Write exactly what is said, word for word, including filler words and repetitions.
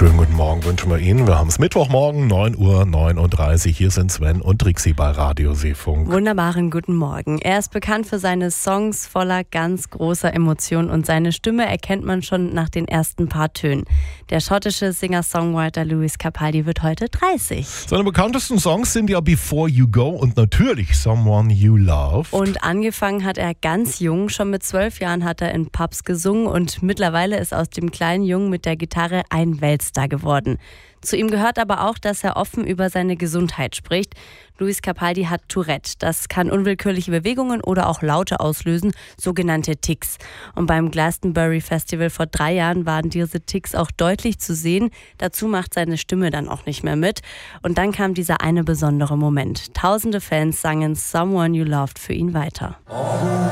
Schönen guten Morgen wünschen wir Ihnen. Wir haben es Mittwochmorgen, neun Uhr neununddreißig. Hier sind Sven und Trixi bei Radio Seefunk. Wunderbaren guten Morgen. Er ist bekannt für seine Songs voller ganz großer Emotionen und seine Stimme erkennt man schon nach den ersten paar Tönen. Der schottische Singer-Songwriter Lewis Capaldi wird heute dreißig. Seine bekanntesten Songs sind ja Before You Go und natürlich Someone You Love. Und angefangen hat er ganz jung. Schon mit zwölf Jahren hat er in Pubs gesungen und mittlerweile ist aus dem kleinen Jungen mit der Gitarre ein Weltstar geworden. Zu ihm gehört aber auch, dass er offen über seine Gesundheit spricht. Lewis Capaldi hat Tourette. Das kann unwillkürliche Bewegungen oder auch Laute auslösen, sogenannte Tics. Und beim Glastonbury Festival vor drei Jahren waren diese Tics auch deutlich zu sehen. Dazu macht seine Stimme dann auch nicht mehr mit. Und dann kam dieser eine besondere Moment. Tausende Fans sangen Someone You Loved für ihn weiter.